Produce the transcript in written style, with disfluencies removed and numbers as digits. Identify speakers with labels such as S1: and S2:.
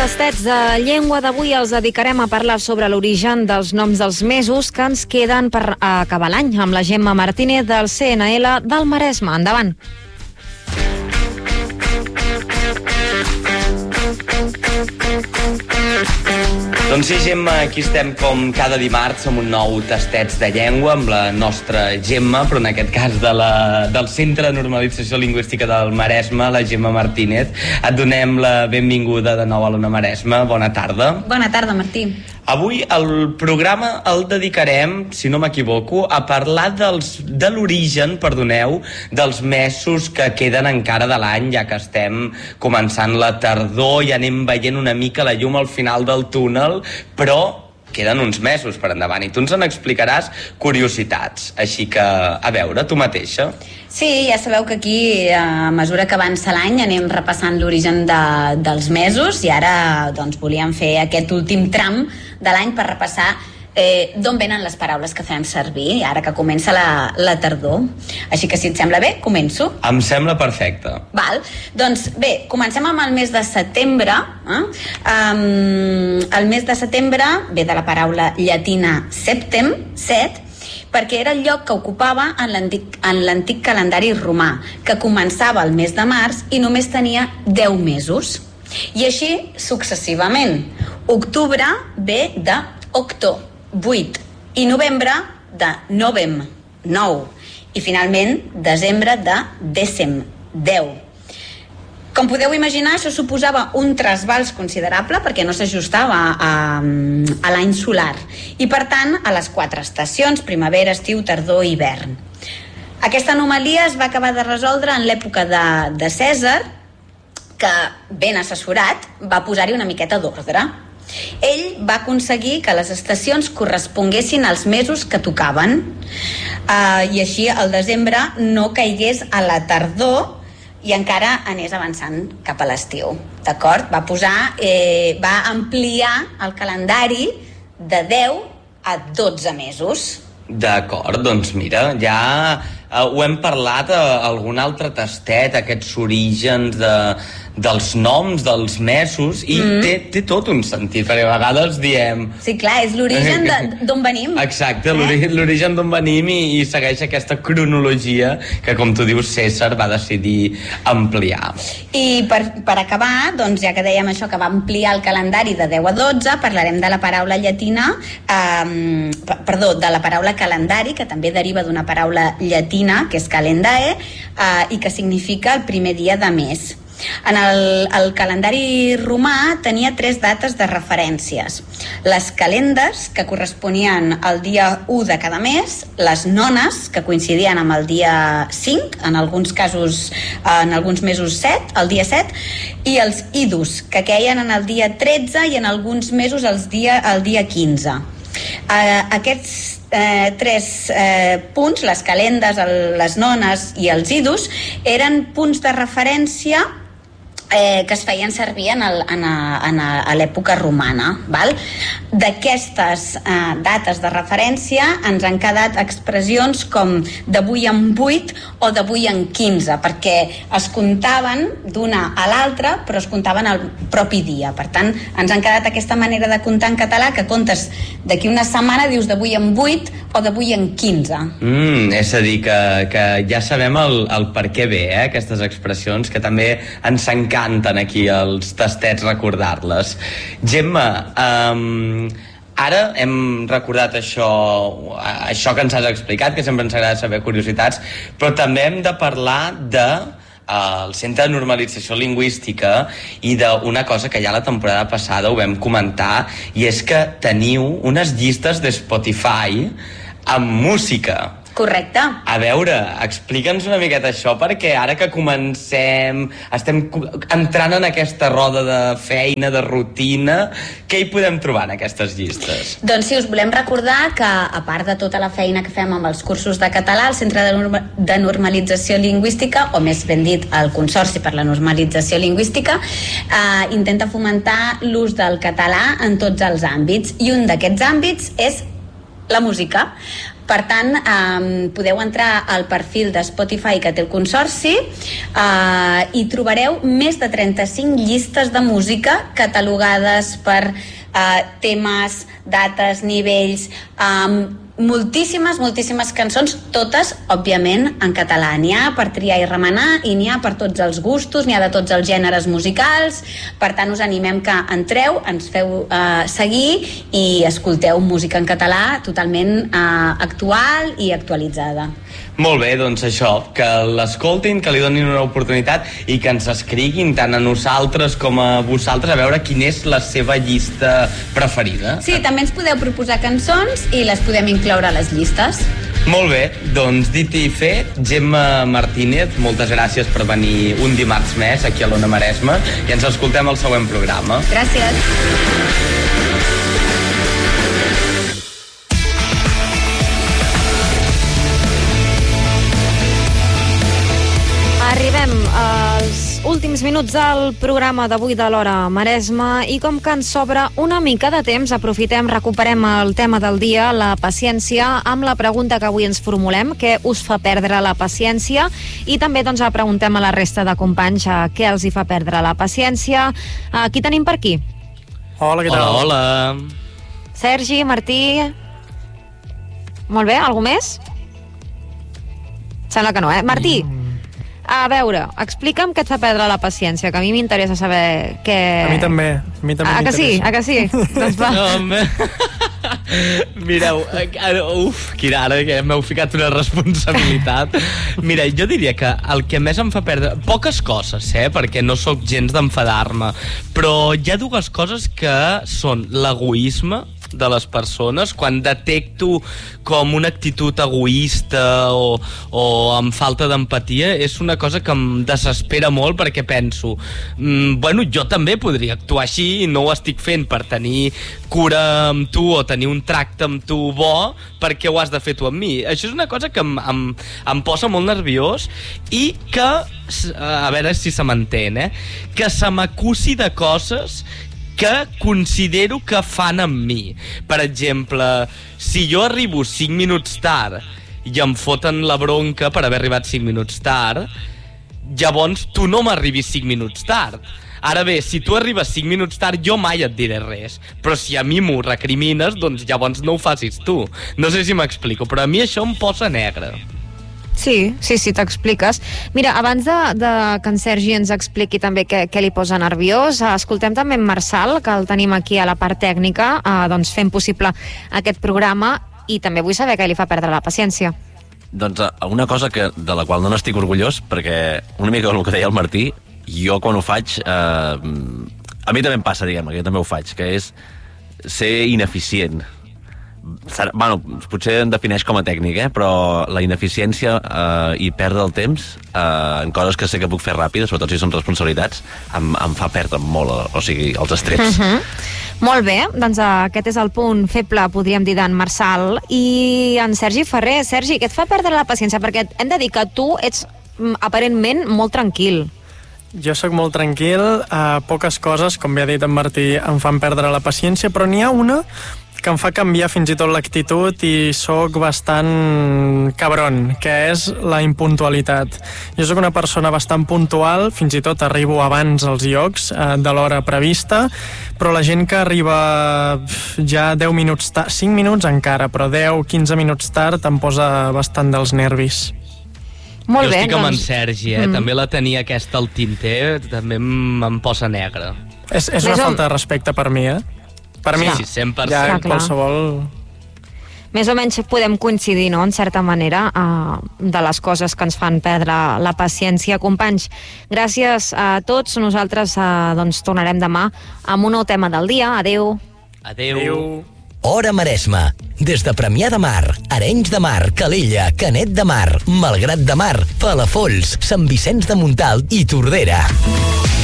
S1: Tastets de llengua d'avui els dedicarem a parlar sobre l'origen dels noms dels mesos que ens queden per acabar l'any amb la Gemma Martínez del CNL del Maresme. Endavant.
S2: Doncs sí, Gemma, aquí estem com cada dimarts amb un nou Tastets de llengua amb la nostra Gemma, però en aquest cas del Centre de Normalització Lingüística del Maresme, la Gemma Martínez. Et donem la benvinguda de nou a l'Ona Maresme. Bona tarda.
S3: Bona tarda, Martí.
S2: Avui el programa el dedicarem, si no m'equivoco, a parlar de l'origen, dels mesos que queden encara de l'any, ja que estem començant la tardor i anem veient una mica la llum al final del túnel, però queden uns mesos per endavant i tu ens en explicaràs curiositats. Així que, a veure, tu mateixa.
S3: Sí, ja sabeu que aquí, a mesura que avança l'any, anem repassant l'origen dels mesos i ara doncs, volíem fer aquest últim tram de l'any per repassar d'on venen les paraules que fem servir ara que comença la tardor. Així que, si et sembla bé, començo.
S2: Em sembla perfecte.
S3: Val. Doncs bé, comencem amb el mes de setembre. El mes de setembre ve de la paraula llatina septem, set, perquè era el lloc que ocupava en l'antic calendari romà, que començava el mes de març i només tenia 10 mesos. I així successivament. Octubre ve de octo, 8, i novembre de novem, 9, i finalment desembre de dècem, 10. Com podeu imaginar, això suposava un trasbals considerable perquè no s'ajustava a l'any solar i, per tant, a les 4 estacions, primavera, estiu, tardor i hivern. Aquesta anomalia es va acabar de resoldre en l'època de Cèsar, que, ben assessorat, va posar-hi una miqueta d'ordre. Ell va aconseguir que les estacions corresponguessin als mesos que tocaven i així el desembre no caigués a la tardor i encara anés avançant cap a l'estiu, d'acord? Va ampliar el calendari de 10 a 12 mesos.
S2: D'acord, doncs mira, ja ho hem parlat a algun altre tastet, aquests orígens dels noms, dels mesos, i té tot un sentit, perquè a vegades diem...
S3: Sí, clar, és l'origen d'on venim.
S2: Exacte, l'origen d'on venim i segueix aquesta cronologia que, com tu dius, Cèsar va decidir ampliar.
S3: I per acabar, doncs ja que dèiem això, que va ampliar el calendari de 10 a 12, parlarem de la paraula llatina, de la paraula calendari, que també deriva d'una paraula llatina, que és calendae, i que significa el primer dia de mes. En el calendari romà tenia 3 dates de referències. Les calendes, que corresponien al dia 1 de cada mes, les nones, que coincidien amb el dia 5, en alguns casos, en alguns mesos 7, el dia 7, i els idus, que queien en el dia 13 i en alguns mesos el dia 15. Aquests 3 punts, les calendes, les nones i els idus, eren punts de referència que es feien servir a l'època romana. Val? D'aquestes dates de referència ens han quedat expressions com d'avui en 8 o d'avui en 15, perquè es comptaven d'una a l'altra, però es comptaven el propi dia. Per tant, ens han quedat aquesta manera de comptar en català, que comptes d'aquí una setmana, dius d'avui en 8 o d'avui en 15.
S2: És a dir, que ja sabem el per què ve, aquestes expressions, que també ens encanten aquí als tastets recordar-les. Gemma, ara hem recordat això que ens has explicat, que sempre ens agrada saber curiositats, però també hem de parlar del Centre de Normalització Lingüística i d'una cosa que ja la temporada passada ho vam comentar, i és que teniu unes llistes de Spotify amb música.
S3: Correcte.
S2: A veure, explica'ns una miqueta això, perquè ara que comencem, estem entrant en aquesta roda de feina, de rutina, què hi podem trobar en aquestes llistes?
S3: Doncs sí, us volem recordar que, a part de tota la feina que fem amb els cursos de català, el Centre de Normalització Lingüística, o més ben dit, el Consorci per la Normalització Lingüística, intenta fomentar l'ús del català en tots els àmbits, i un d'aquests àmbits és la música. Per tant, podeu entrar al perfil de Spotify que té el Consorci i trobareu més de 35 llistes de música catalogades per temes, dates, nivells, moltíssimes cançons, totes, òbviament, en català. N'hi ha per triar i remenar i n'hi ha per tots els gustos, n'hi ha de tots els gèneres musicals. Per tant, us animem que entreu, ens feu seguir i escolteu música en català totalment actual i actualitzada.
S2: Molt bé, doncs això, que l'escoltin, que li donin una oportunitat i que ens escriguin tant a nosaltres com a vosaltres a veure quina és la seva llista preferida.
S3: Sí, també ens podeu proposar cançons i les podem incloure a les llistes.
S2: Molt bé, doncs dit i fet, Gemma Martínez, moltes gràcies per venir un dimarts més aquí a l'Ona Maresma i ens escoltem al següent programa.
S3: Gràcies.
S1: Arribem als últims minuts del programa d'avui de l'Hora Maresma i com que ens sobra una mica de temps, recuperem el tema del dia, la paciència, amb la pregunta que avui ens formulem, què us fa perdre la paciència, i també doncs preguntem a la resta de companys què els hi fa perdre la paciència. Qui tenim per aquí?
S4: Hola, què tal?
S2: Hola.
S1: Sergi, Martí... Molt bé, algú més? Sembla que no, Martí, a veure, explica'm què et fa perdre la paciència, que a mi m'interessa saber què...
S4: A mi també
S1: que sí? A que sí? Doncs va.
S2: No, mireu, quina, ara que m'heu ficat una responsabilitat. Mira, jo diria que el que més em fa perdre... Poques coses, perquè no sóc gens d'enfadar-me, però hi ha dues coses que són l'egoisme de les persones, quan detecto com una actitud egoista o amb falta d'empatia, és una cosa que em desespera molt, perquè penso bueno, jo també podria actuar així i no ho estic fent per tenir cura amb tu o tenir un tracte amb tu bo, perquè ho has de fer tu amb mi. Això és una cosa que em posa molt nerviós i que, a veure si se m'entén, que se m'acusi de coses que considero que fan amb mi. Per exemple, si jo arribo 5 minuts tard i em foten la bronca per haver arribat 5 minuts tard, llavors tu no m'arribis 5 minuts tard. Ara bé, si tu arribes 5 minuts tard, jo mai et diré res. Però si a mi m'ho recrimines, doncs llavors no ho facis tu. No sé si m'explico, però a mi això em posa negre.
S1: Sí, t'expliques. Mira, abans de que en Sergi ens expliqui també què li posa nerviós, escoltem també en Marçal, que el tenim aquí a la part tècnica, doncs fent possible aquest programa, i també vull saber què li fa perdre la paciència.
S5: Doncs una cosa de la qual no n'estic orgullós, perquè una mica com el que deia el Martí, jo quan ho faig, a mi també em passa, diguem, que jo també ho faig, que és ser ineficient. Bueno, potser em defineix com a tècnic, però la ineficiència i perdre el temps en coses que sé que puc fer ràpides, sobretot si són responsabilitats, em fa perdre molt, o sigui, els estrets.
S1: Molt bé, doncs aquest és el punt feble, podríem dir, d'en Marçal. I en Sergi Ferrer. Sergi, què et fa perdre la paciència? Perquè hem de dir que tu ets aparentment molt tranquil.
S4: Jo sóc molt tranquil, poques coses, com bé ha dit en Martí, em fan perdre la paciència, però n'hi ha una que em fa canviar fins i tot l'actitud i sóc bastant cabron, que és la impuntualitat. Jo sóc una persona bastant puntual, fins i tot arribo abans als llocs de l'hora prevista, però la gent que arriba ja 10 minuts tard, 5 minuts encara, però 10-15 minuts tard em posa bastant dels nervis.
S1: Molt bé,
S2: jo estic amb en Sergi, també la tenia aquesta al tinter, també em posa negre.
S4: És una falta de respecte per mi, Per mi,
S2: sí, 100%.
S4: Ja qualsevol...
S1: Més o menys podem coincidir, no?, en certa manera, de les coses que ens fan perdre la paciència. Companys, gràcies a tots. Nosaltres doncs tornarem demà amb un nou tema del dia. Adéu.
S2: Adéu.
S6: Hora Maresma. Des de Premià de Mar, Arenys de Mar, Calella, Canet de Mar, Malgrat de Mar, Palafolls, Sant Vicenç de Montalt i Tordera.